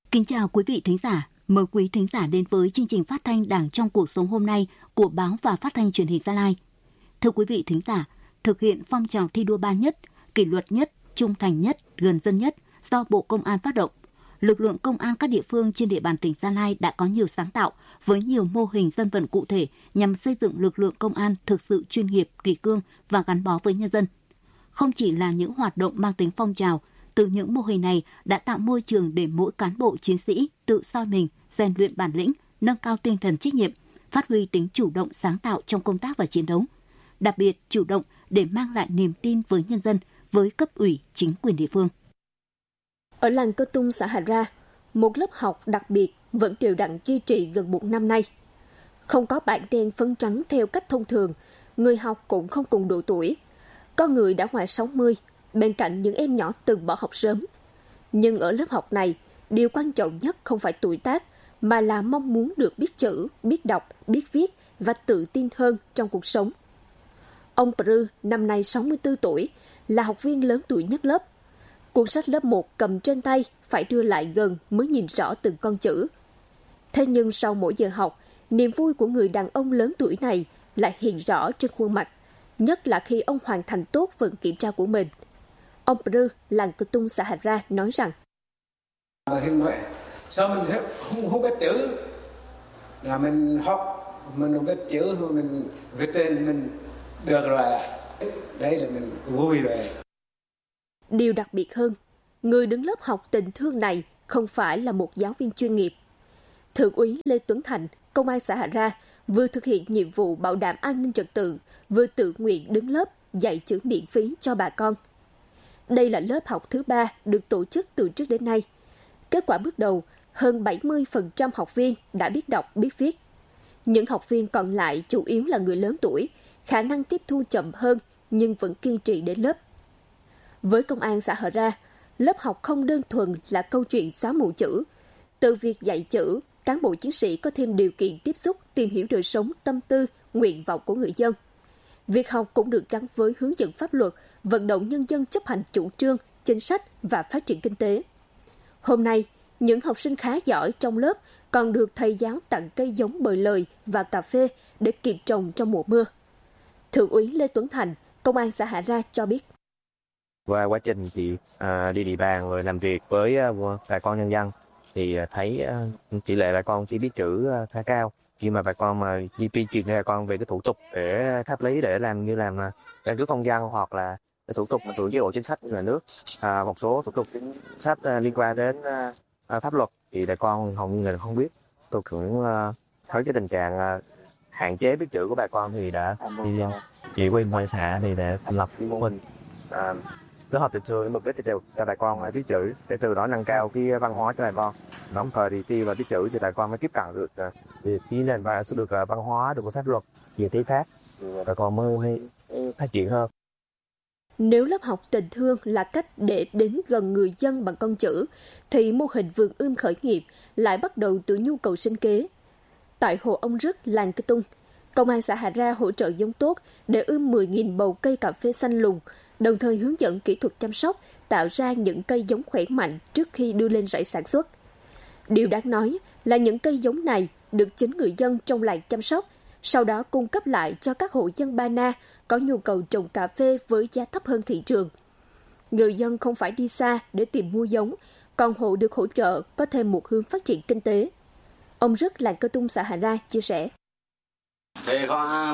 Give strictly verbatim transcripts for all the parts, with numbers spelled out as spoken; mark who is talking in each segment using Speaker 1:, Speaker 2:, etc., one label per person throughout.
Speaker 1: Kính chào quý vị thính giả. Mời quý thính giả đến với chương trình phát thanh Đảng trong cuộc sống hôm nay của Báo và Phát thanh Truyền hình Gia Lai. Thưa quý vị thính giả, thực hiện phong trào thi đua ba nhất, kỷ luật nhất, trung thành nhất, gần dân nhất do Bộ Công an phát động, lực lượng công an các địa phương trên địa bàn tỉnh Gia Lai đã có nhiều sáng tạo với nhiều mô hình dân vận cụ thể nhằm xây dựng lực lượng công an thực sự chuyên nghiệp, kỷ cương và gắn bó với nhân dân. Không chỉ là những hoạt động mang tính phong trào, từ những mô hình này đã tạo môi trường để mỗi cán bộ chiến sĩ tự soi mình, rèn luyện bản lĩnh, nâng cao tinh thần trách nhiệm, phát huy tính chủ động sáng tạo trong công tác và chiến đấu. Đặc biệt chủ động để mang lại niềm tin với nhân dân, với cấp ủy, chính quyền địa phương.
Speaker 2: Ở làng Cơ Tung, xã Hà Ra, một lớp học đặc biệt vẫn đều đặn duy trì gần một năm nay. Không có bảng đen phấn trắng theo cách thông thường, người học cũng không cùng độ tuổi. Có người đã ngoài sáu mươi, bên cạnh những em nhỏ từng bỏ học sớm. Nhưng ở lớp học này, điều quan trọng nhất không phải tuổi tác, mà là mong muốn được biết chữ, biết đọc, biết viết và tự tin hơn trong cuộc sống. Ông Prư, năm nay sáu mươi tư tuổi, là học viên lớn tuổi nhất lớp. Cuốn sách lớp một cầm trên tay phải đưa lại gần mới nhìn rõ từng con chữ. Thế nhưng sau mỗi giờ học, niềm vui của người đàn ông lớn tuổi này lại hiện rõ trên khuôn mặt, nhất là khi ông hoàn thành tốt phần kiểm tra của mình. Ông Prư, làng Cơ Tung, xã Hà Ra nói rằng:
Speaker 3: Sao mình không, không biết chữ, là mình học, mình không biết chữ, mình viết tên mình được rồi, đấy là mình vui rồi.
Speaker 2: Điều đặc biệt hơn, người đứng lớp học tình thương này không phải là một giáo viên chuyên nghiệp. Thượng úy Lê Tuấn Thành, công an xã Hà Ra, vừa thực hiện nhiệm vụ bảo đảm an ninh trật tự, vừa tự nguyện đứng lớp dạy chữ miễn phí cho bà con. Đây là lớp học thứ ba được tổ chức từ trước đến nay. Kết quả bước đầu, hơn bảy mươi phần trăm học viên đã biết đọc, biết viết. Những học viên còn lại chủ yếu là người lớn tuổi, khả năng tiếp thu chậm hơn nhưng vẫn kiên trì đến lớp. Với công an xã Hà Ra, lớp học không đơn thuần là câu chuyện xóa mù chữ. Từ việc dạy chữ, cán bộ chiến sĩ có thêm điều kiện tiếp xúc, tìm hiểu đời sống, tâm tư, nguyện vọng của người dân. Việc học cũng được gắn với hướng dẫn pháp luật, vận động nhân dân chấp hành chủ trương, chính sách và phát triển kinh tế. Hôm nay, những học sinh khá giỏi trong lớp còn được thầy giáo tặng cây giống bời lời và cà phê để kịp trồng trong mùa mưa. Thượng úy Lê Tuấn Thành, công an xã Hà Ra cho biết:
Speaker 4: Qua quá trình chị à, đi địa bàn rồi làm việc với à, bà con nhân dân thì à, thấy à, tỷ lệ bà con chỉ biết chữ à, khá cao. Khi mà bà con mà di tuyên truyền cho bà con về cái thủ tục để pháp lý để làm như làm căn cước công dân hoặc là cái thủ tục sửa chế độ chính sách của nhà nước, à, một số thủ tục chính sách à, liên quan đến à, pháp luật thì bà con hầu như là không biết. Tôi cũng à, thấy cái tình trạng à, hạn chế biết chữ của bà con thì đã đi chị quy ngoại xã thì để thành lập cái mô hình à, lớp học tình thương mục đích đều cho bà con phải biết chữ để từ đó nâng cao cái văn hóa cho bà con. Đồng thời thì khi mà biết chữ thì bà con mới tiếp cận được về cái nền và sẽ được văn hóa, được pháp luật về tí khác, bà con mới phát triển hơn.
Speaker 2: Nếu lớp học tình thương là cách để đến gần người dân bằng con chữ, thì mô hình vườn ươm khởi nghiệp lại bắt đầu từ nhu cầu sinh kế. Tại hồ Ông Rứt, làng Cơ Tung, công an xã Hà Ra hỗ trợ giống tốt để ươm mười nghìn bầu cây cà phê xanh lùn, đồng thời hướng dẫn kỹ thuật chăm sóc, tạo ra những cây giống khỏe mạnh trước khi đưa lên rẫy sản xuất. Điều đáng nói là những cây giống này được chính người dân trong làng chăm sóc, sau đó cung cấp lại cho các hộ dân Ba Na có nhu cầu trồng cà phê với giá thấp hơn thị trường. Người dân không phải đi xa để tìm mua giống, còn hộ được hỗ trợ có thêm một hướng phát triển kinh tế. Ông Rất, làng Cơ Tung, xã Hà Ra chia sẻ:
Speaker 5: Thì họ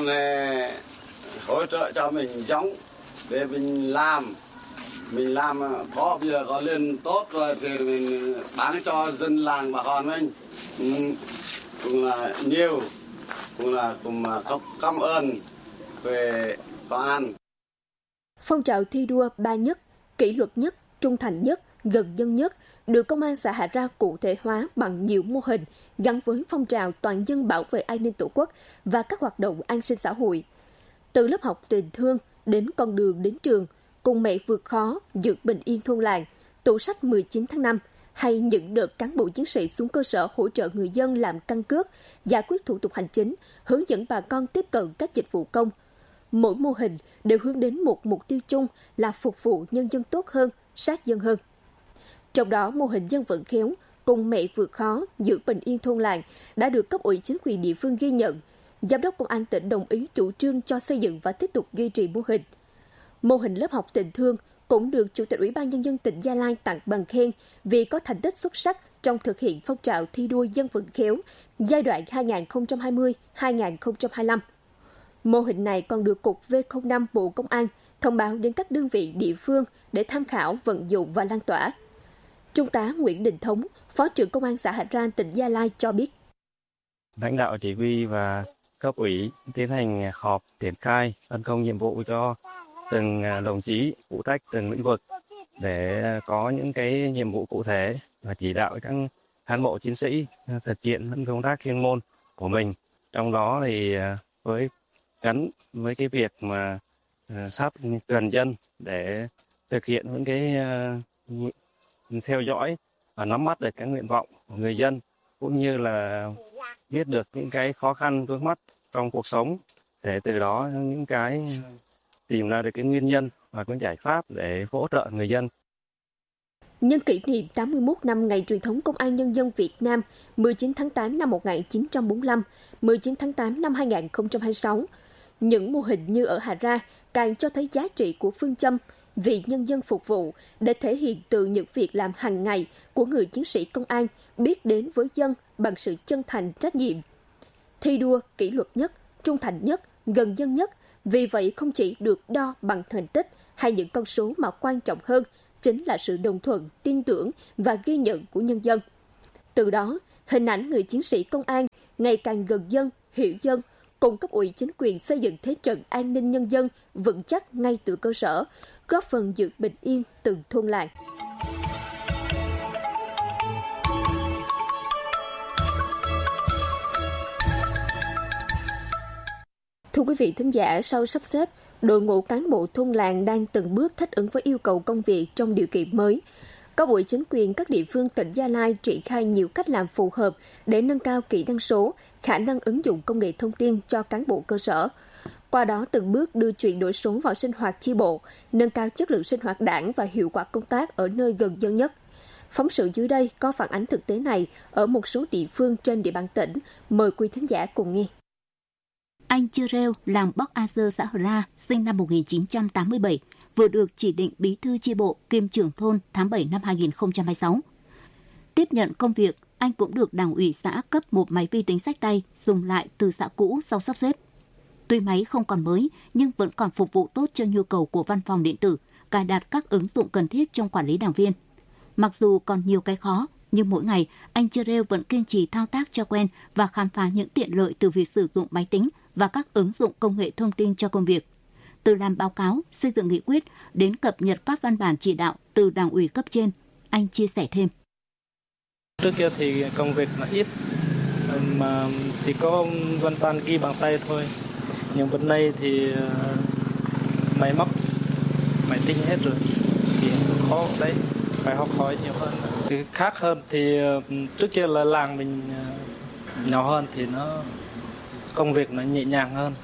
Speaker 5: hỗ trợ cho mình giống để mình làm. Mình làm có bây giờ có lên tốt rồi thì mình bán cho dân làng bà con mình. Cũng là nhiều, cũng là cũng cảm ơn về công an.
Speaker 2: Phong trào thi đua ba nhất, kỷ luật nhất, trung thành nhất, gần dân nhất được công an xã Hà Ra cụ thể hóa bằng nhiều mô hình gắn với phong trào toàn dân bảo vệ an ninh Tổ quốc và các hoạt động an sinh xã hội. Từ lớp học tình thương đến con đường đến trường, cùng mẹ vượt khó, giữ bình yên thôn làng, tủ sách mười chín tháng năm, hay những đợt cán bộ chiến sĩ xuống cơ sở hỗ trợ người dân làm căn cước, giải quyết thủ tục hành chính, hướng dẫn bà con tiếp cận các dịch vụ công. Mỗi mô hình đều hướng đến một mục tiêu chung là phục vụ nhân dân tốt hơn, sát dân hơn. Trong đó, mô hình dân vận khéo cùng mẹ vượt khó giữ bình yên thôn làng đã được cấp ủy chính quyền địa phương ghi nhận. Giám đốc Công an tỉnh đồng ý chủ trương cho xây dựng và tiếp tục duy trì mô hình. Mô hình lớp học tình thương cũng được Chủ tịch Ủy ban Nhân dân tỉnh Gia Lai tặng bằng khen vì có thành tích xuất sắc trong thực hiện phong trào thi đua dân vận khéo giai đoạn hai nghìn không trăm hai mươi đến hai nghìn không trăm hai mươi lăm. Mô hình này còn được Cục V không năm Bộ Công an thông báo đến các đơn vị địa phương để tham khảo, vận dụng và lan tỏa. Trung tá Nguyễn Đình Thống, Phó trưởng Công an xã Hạnh Ran, tỉnh Gia Lai cho biết.
Speaker 6: Lãnh đạo chỉ huy và cấp ủy tiến hành họp triển khai, phân công nhiệm vụ cho từng đồng chí phụ trách từng lĩnh vực để có những cái nhiệm vụ cụ thể và chỉ đạo các cán bộ chiến sĩ thực hiện những công tác chuyên môn của mình. Trong đó thì với gắn với cái việc mà sát gần dân để thực hiện những cái uh, theo dõi và nắm bắt được các nguyện vọng của người dân, cũng như là biết được những cái khó khăn vướng mắc trong cuộc sống, để từ đó những cái tìm ra được cái nguyên nhân và có giải pháp để hỗ trợ người dân.
Speaker 2: Nhân kỷ niệm tám mươi mốt năm ngày truyền thống Công an Nhân dân Việt Nam mười chín tháng tám năm một nghìn chín trăm bốn mươi lăm, mười chín tháng tám năm hai nghìn không trăm hai mươi sáu, những mô hình như ở Hà Ra càng cho thấy giá trị của phương châm vì nhân dân phục vụ để thể hiện từ những việc làm hàng ngày của người chiến sĩ công an biết đến với dân bằng sự chân thành trách nhiệm. Thi đua kỷ luật nhất, trung thành nhất, gần dân nhất, vì vậy không chỉ được đo bằng thành tích hay những con số mà quan trọng hơn chính là sự đồng thuận, tin tưởng và ghi nhận của nhân dân. Từ đó, hình ảnh người chiến sĩ công an ngày càng gần dân, hiểu dân, cùng cấp ủy chính quyền xây dựng thế trận an ninh nhân dân vững chắc ngay từ cơ sở, góp phần giữ bình yên từng thôn làng. Thưa quý vị thính giả, sau sắp xếp, đội ngũ cán bộ thôn làng đang từng bước thích ứng với yêu cầu công việc trong điều kiện mới. Cấp ủy chính quyền các địa phương tỉnh Gia Lai triển khai nhiều cách làm phù hợp để nâng cao kỹ năng số, khả năng ứng dụng công nghệ thông tin cho cán bộ cơ sở. Qua đó từng bước đưa chuyển đổi số vào sinh hoạt chi bộ, nâng cao chất lượng sinh hoạt đảng và hiệu quả công tác ở nơi gần dân nhất. Phóng sự dưới đây có phản ánh thực tế này ở một số địa phương trên địa bàn tỉnh. Mời quý thính giả cùng nghe.
Speaker 1: Anh Chơ Rêu, làng Bắc A Dơ, xã Hờ Ra, sinh năm một nghìn chín trăm tám mươi bảy, vừa được chỉ định bí thư chi bộ kiêm trưởng thôn tháng bảy năm hai nghìn không trăm hai mươi sáu. Tiếp nhận công việc, anh cũng được Đảng ủy xã cấp một máy vi tính xách tay dùng lại từ xã cũ sau sắp xếp. Tuy máy không còn mới, nhưng vẫn còn phục vụ tốt cho nhu cầu của văn phòng điện tử, cài đặt các ứng dụng cần thiết trong quản lý đảng viên. Mặc dù còn nhiều cái khó, nhưng mỗi ngày, anh Chơ Rêu vẫn kiên trì thao tác cho quen và khám phá những tiện lợi từ việc sử dụng máy tính và các ứng dụng công nghệ thông tin cho công việc. Từ làm báo cáo, xây dựng nghị quyết đến cập nhật các văn bản chỉ đạo từ Đảng ủy cấp trên, anh chia sẻ thêm.
Speaker 7: Trước kia thì công việc là ít, mà chỉ có văn bản ghi bằng tay thôi. Nhưng bên đây thì máy móc, máy tính hết rồi, thì khó đấy, phải học hỏi nhiều hơn. Cái khác hơn thì trước kia là làng mình nhỏ hơn thì nó công việc nó nhẹ nhàng hơn.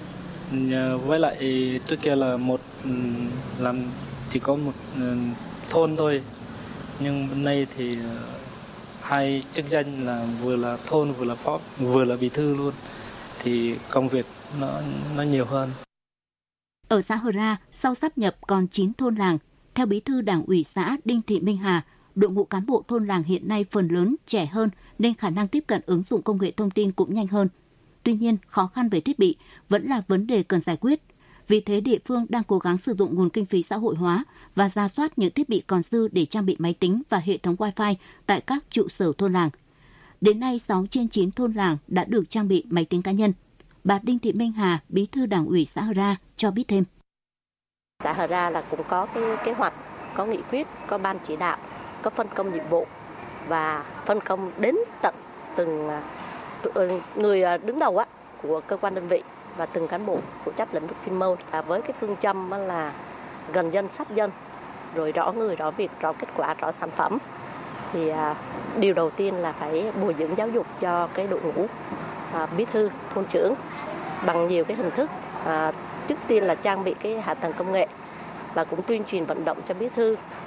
Speaker 7: Với lại trước kia là một làm chỉ có một thôn thôi, nhưng bên đây thì hai chức danh là vừa là thôn vừa là phó vừa là bí thư luôn, thì công việc nó nó nhiều hơn.
Speaker 1: Ở xã Hờ Ra, sau sáp nhập còn chín thôn làng. Theo bí thư Đảng ủy xã Đinh Thị Minh Hà, đội ngũ cán bộ thôn làng hiện nay phần lớn trẻ hơn nên khả năng tiếp cận ứng dụng công nghệ thông tin cũng nhanh hơn. Tuy nhiên, khó khăn về thiết bị vẫn là vấn đề cần giải quyết. Vì thế, địa phương đang cố gắng sử dụng nguồn kinh phí xã hội hóa và rà soát những thiết bị còn dư để trang bị máy tính và hệ thống Wi-Fi tại các trụ sở thôn làng. Đến nay, sáu trên chín thôn làng đã được trang bị máy tính cá nhân. Bà Đinh Thị Minh Hà, bí thư Đảng ủy xã Hờ Ra cho biết thêm.
Speaker 8: Xã Hờ Ra là cũng có cái kế hoạch, có nghị quyết, có ban chỉ đạo, có phân công nhiệm vụ và phân công đến tận từng người đứng đầu á của cơ quan đơn vị và từng cán bộ phụ trách lĩnh vực chuyên môn, với cái phương châm là gần dân sát dân, rồi rõ người, rõ việc, rõ kết quả, rõ sản phẩm. Thì điều đầu tiên là phải bồi dưỡng giáo dục cho cái đội ngũ bí thư, thôn trưởng bằng nhiều cái hình thức. Trước tiên là trang bị cái hạ tầng công nghệ và cũng tuyên truyền vận động cho bí thư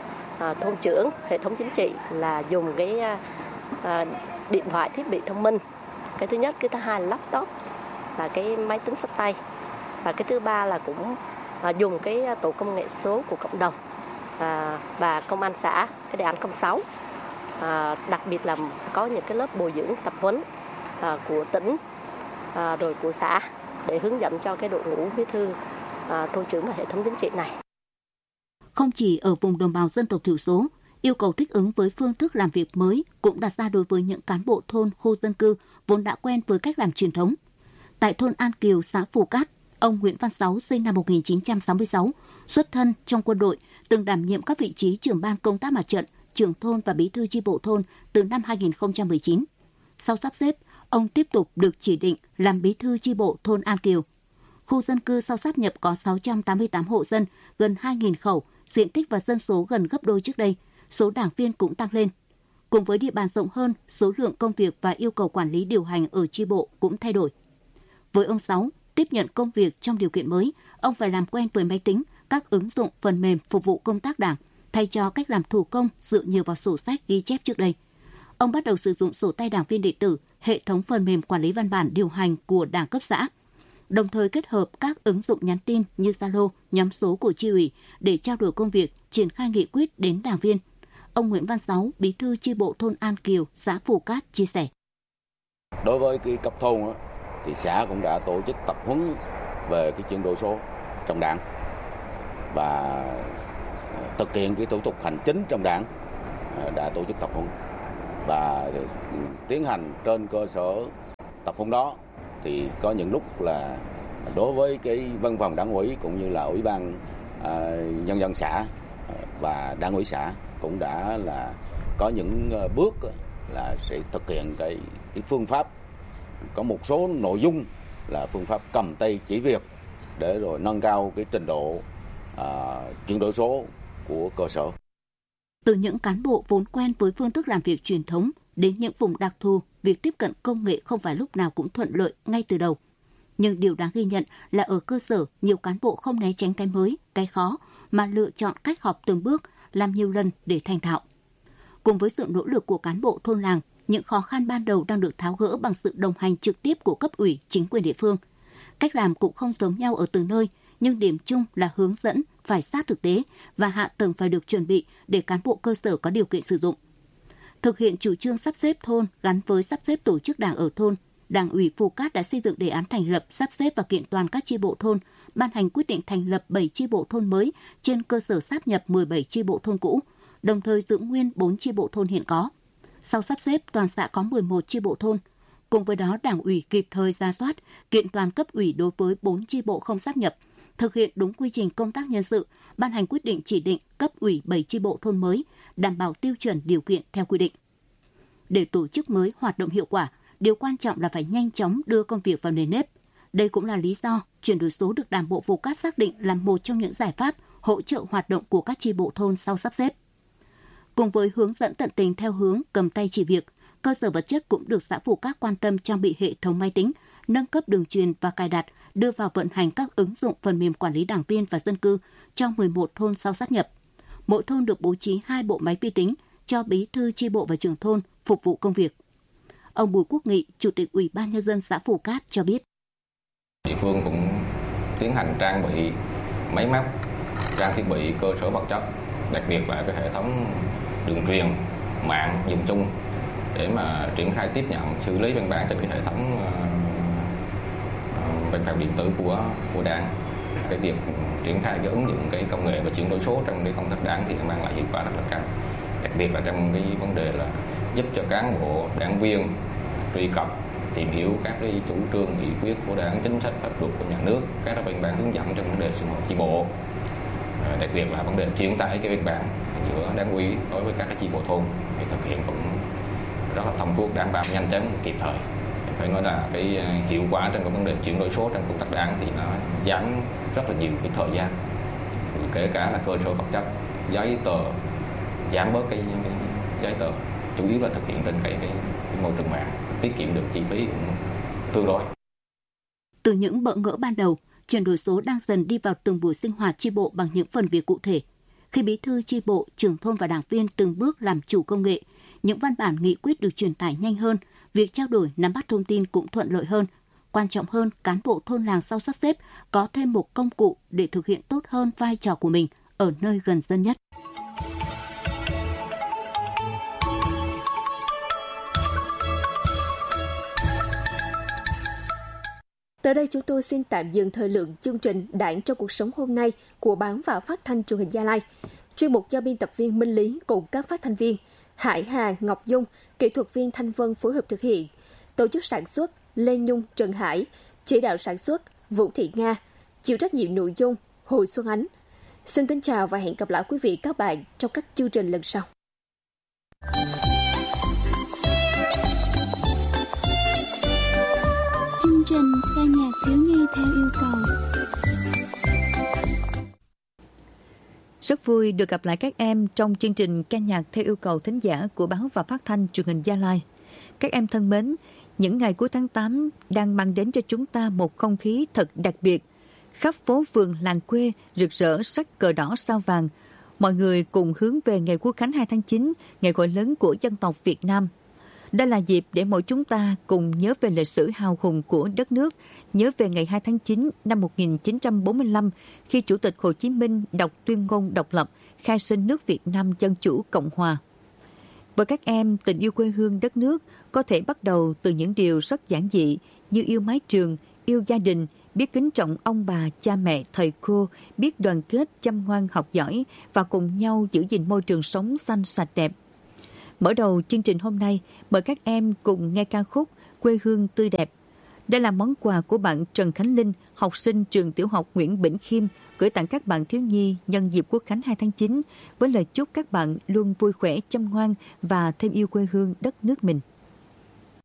Speaker 8: à, thôn trưởng, hệ thống chính trị là dùng cái à, điện thoại thiết bị thông minh. Cái thứ nhất, cái thứ hai là laptop và cái máy tính xách tay. Và cái thứ ba là cũng à, dùng cái tổ công nghệ số của cộng đồng à, và công an xã, cái đề án không sáu. À, đặc biệt là có những cái lớp bồi dưỡng tập huấn à, của tỉnh à, rồi của xã để hướng dẫn cho cái đội ngũ bí thư à, thôn trưởng và hệ thống chính trị này.
Speaker 1: Không chỉ ở vùng đồng bào dân tộc thiểu số, yêu cầu thích ứng với phương thức làm việc mới cũng đặt ra đối với những cán bộ thôn, khu dân cư vốn đã quen với cách làm truyền thống. Tại thôn An Kiều, xã Phù Cát, ông Nguyễn Văn Sáu sinh năm một nghìn chín trăm sáu mươi sáu, xuất thân trong quân đội, từng đảm nhiệm các vị trí trưởng ban công tác mặt trận, trưởng thôn và bí thư chi bộ thôn từ năm hai nghìn không trăm mười chín. Sau sắp xếp, ông tiếp tục được chỉ định làm bí thư chi bộ thôn An Kiều. Khu dân cư sau sáp nhập có sáu trăm tám mươi tám hộ dân, gần hai nghìn khẩu, diện tích và dân số gần gấp đôi trước đây, số đảng viên cũng tăng lên. Cùng với địa bàn rộng hơn, số lượng công việc và yêu cầu quản lý điều hành ở chi bộ cũng thay đổi. Với ông Sáu, tiếp nhận công việc trong điều kiện mới, ông phải làm quen với máy tính, các ứng dụng phần mềm phục vụ công tác đảng, thay cho cách làm thủ công dựa nhiều vào sổ sách ghi chép trước đây. Ông bắt đầu sử dụng sổ tay đảng viên điện tử, hệ thống phần mềm quản lý văn bản điều hành của đảng cấp xã, đồng thời kết hợp các ứng dụng nhắn tin như Zalo, nhóm số của chi ủy để trao đổi công việc, triển khai nghị quyết đến đảng viên. Ông Nguyễn Văn Sáu, bí thư chi bộ thôn An Kiều, xã Phù Cát chia sẻ.
Speaker 9: Đối với cái cấp thôn đó, thì xã cũng đã tổ chức tập huấn về cái chuyển đổi số trong đảng và thực hiện cái thủ tục hành chính trong đảng, đã tổ chức tập huấn và tiến hành trên cơ sở tập huấn đó thì có những lúc là đối với cái văn phòng đảng ủy cũng như là ủy ban à, nhân dân xã và đảng ủy xã cũng đã là có những bước là sẽ thực hiện cái, cái phương pháp, có một số nội dung là phương pháp cầm tay chỉ việc để rồi nâng cao cái trình độ à, chuyển đổi số của cơ sở.
Speaker 1: Từ những cán bộ vốn quen với phương thức làm việc truyền thống đến những vùng đặc thù, việc tiếp cận công nghệ không phải lúc nào cũng thuận lợi ngay từ đầu. Nhưng điều đáng ghi nhận là ở cơ sở, nhiều cán bộ không né tránh cái mới, cái khó, mà lựa chọn cách học từng bước, làm nhiều lần để thành thạo. Cùng với sự nỗ lực của cán bộ thôn làng, những khó khăn ban đầu đang được tháo gỡ bằng sự đồng hành trực tiếp của cấp ủy, chính quyền địa phương. Cách làm cũng không giống nhau ở từng nơi, nhưng điểm chung là hướng dẫn phải sát thực tế và hạ tầng phải được chuẩn bị để cán bộ cơ sở có điều kiện sử dụng. Thực hiện chủ trương sắp xếp thôn gắn với sắp xếp tổ chức đảng ở thôn, Đảng ủy Phù Cát đã xây dựng đề án thành lập, sắp xếp và kiện toàn các chi bộ thôn, ban hành quyết định thành lập bảy chi bộ thôn mới trên cơ sở sáp nhập mười bảy chi bộ thôn cũ, đồng thời giữ nguyên bốn chi bộ thôn hiện có. Sau sắp xếp, toàn xã có mười một chi bộ thôn. Cùng với đó, Đảng ủy kịp thời rà soát, kiện toàn cấp ủy đối với bốn chi bộ không sáp nhập, thực hiện đúng quy trình công tác nhân sự, ban hành quyết định chỉ định cấp ủy bảy chi bộ thôn mới, đảm bảo tiêu chuẩn điều kiện theo quy định. Để tổ chức mới hoạt động hiệu quả, điều quan trọng là phải nhanh chóng đưa công việc vào nền nếp. Đây cũng là lý do chuyển đổi số được Đảng bộ Phù Cát xác định là một trong những giải pháp hỗ trợ hoạt động của các chi bộ thôn sau sắp xếp. Cùng với hướng dẫn tận tình theo hướng cầm tay chỉ việc, cơ sở vật chất cũng được xã Phù Cát quan tâm trang bị hệ thống máy tính, nâng cấp đường truyền và cài đặt, đưa vào vận hành các ứng dụng phần mềm quản lý đảng viên và dân cư cho mười một thôn sau sáp nhập. Mỗi thôn được bố trí hai bộ máy vi tính cho bí thư chi bộ và trưởng thôn phục vụ công việc. Ông Bùi Quốc Nghị, Chủ tịch Ủy ban Nhân dân xã Phù Cát cho biết.
Speaker 10: Địa phương cũng tiến hành trang bị máy móc, trang thiết bị cơ sở vật chất, đặc biệt là cái hệ thống đường truyền, mạng dùng chung để mà triển khai tiếp nhận, xử lý văn bản trên cái hệ thống văn phòng điện tử của của đảng. Cái việc triển khai cái ứng dụng cái công nghệ và chuyển đổi số trong cái công tác đảng thì mang lại hiệu quả rất là cao. Đặc biệt là trong cái vấn đề là giúp cho cán bộ đảng viên truy cập, tìm hiểu các cái chủ trương, nghị quyết của đảng, chính sách pháp luật của nhà nước, các văn bản hướng dẫn trong vấn đề sinh hoạt chi bộ. Đặc biệt là vấn đề truyền tải cái văn bản giữa đảng ủy đối với các cái chi bộ thôn thì thực hiện cũng rất là thông suốt, đảm bảo nhanh chóng, kịp thời. Phải nói là cái hiệu quả trong cái vấn đề chuyển đổi số trong công tác đảng thì nó giảm rất là nhiều cái thời gian, kể cả là cơ sở vật chất, giấy tờ, giảm bớt cái, cái giấy tờ, chủ yếu là thực hiện trên cái, cái, cái môi trường mạng, tiết kiệm được chi phí cũng tương đối.
Speaker 1: Từ những bỡ ngỡ ban đầu, chuyển đổi số đang dần đi vào từng buổi sinh hoạt chi bộ bằng những phần việc cụ thể. Khi bí thư chi bộ, trưởng thôn và đảng viên từng bước làm chủ công nghệ, những văn bản nghị quyết được truyền tải nhanh hơn, việc trao đổi nắm bắt thông tin cũng thuận lợi hơn. Quan trọng hơn, cán bộ thôn làng sau sắp xếp có thêm một công cụ để thực hiện tốt hơn vai trò của mình ở nơi gần dân nhất.
Speaker 2: Tới đây chúng tôi xin tạm dừng thời lượng chương trình Đảng trong cuộc sống hôm nay của Báo và Phát thanh Truyền hình Gia Lai. Chuyên mục do biên tập viên Minh Lý cùng các phát thanh viên Hải Hà, Ngọc Dung, kỹ thuật viên Thanh Vân phối hợp thực hiện. Tổ chức sản xuất Lê Nhung, Trần Hải, chỉ đạo sản xuất Vũ Thị Nga, chịu trách nhiệm nội dung Hồ Xuân Ánh. Xin kính chào và hẹn gặp lại quý vị các bạn trong các chương trình lần sau.
Speaker 11: Chương trình ca nhạc thiếu nhi theo yêu cầu.
Speaker 12: Rất vui được gặp lại các em trong chương trình ca nhạc theo yêu cầu thính giả của Báo và Phát thanh Truyền hình Gia Lai. Các em thân mến, những ngày cuối tháng tám đang mang đến cho chúng ta một không khí thật đặc biệt. Khắp phố phường làng quê rực rỡ sắc cờ đỏ sao vàng. Mọi người cùng hướng về ngày Quốc khánh hai tháng chín, ngày hội lớn của dân tộc Việt Nam. Đây là dịp để mỗi chúng ta cùng nhớ về lịch sử hào hùng của đất nước, nhớ về ngày hai tháng chín năm một nghìn chín trăm bốn mươi lăm khi Chủ tịch Hồ Chí Minh đọc tuyên ngôn độc lập, khai sinh nước Việt Nam Dân Chủ Cộng Hòa. Với các em, tình yêu quê hương đất nước có thể bắt đầu từ những điều rất giản dị như yêu mái trường, yêu gia đình, biết kính trọng ông bà, cha mẹ, thầy cô, biết đoàn kết, chăm ngoan, học giỏi và cùng nhau giữ gìn môi trường sống xanh sạch đẹp. Mở đầu chương trình hôm nay, mời các em cùng nghe ca khúc Quê hương tươi đẹp. Đây là món quà của bạn Trần Khánh Linh, học sinh trường tiểu học Nguyễn Bỉnh Khiêm, gửi tặng các bạn thiếu nhi nhân dịp Quốc khánh hai tháng chín, với lời chúc các bạn luôn vui khỏe, chăm ngoan và thêm yêu quê hương đất nước mình.